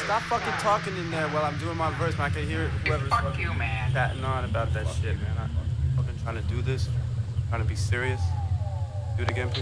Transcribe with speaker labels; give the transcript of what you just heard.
Speaker 1: stop fucking talking in there while I'm doing my verse, man. I can hear whoever's
Speaker 2: Fuck
Speaker 1: fucking
Speaker 2: you, man.
Speaker 1: chatting on about that shit, man. I'm fucking trying to do this, trying to be serious. Do it again, please.